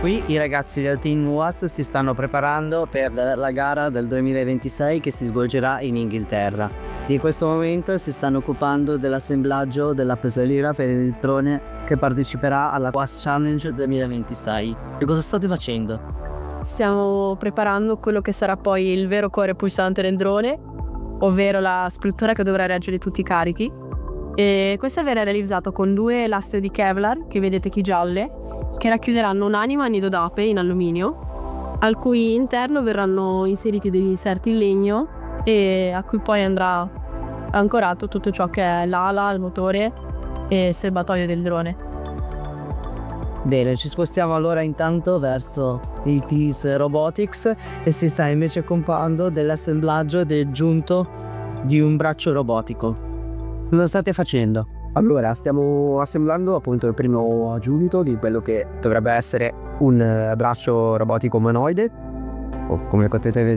Qui i ragazzi del Team UAS si stanno preparando per la gara del 2026 che si svolgerà in Inghilterra. In questo momento si stanno occupando dell'assemblaggio della pesaliera per il drone che parteciperà alla UAS Challenge 2026. Che cosa state facendo? Stiamo preparando quello che sarà poi il vero cuore pulsante del drone, ovvero la struttura che dovrà reggere tutti i carichi. E questa verrà realizzata con 2 lastre di Kevlar, che vedete qui gialle, che racchiuderanno un'anima a nido d'ape in alluminio, al cui interno verranno inseriti degli inserti in legno e a cui poi andrà ancorato tutto ciò che è l'ala, il motore e il serbatoio del drone. Bene, ci spostiamo allora intanto verso il Peace Robotics e si sta invece occupando dell'assemblaggio del giunto di un braccio robotico. Cosa state facendo? Allora, stiamo assemblando appunto il primo giunto di quello che dovrebbe essere un braccio robotico umanoide, o come potete vedere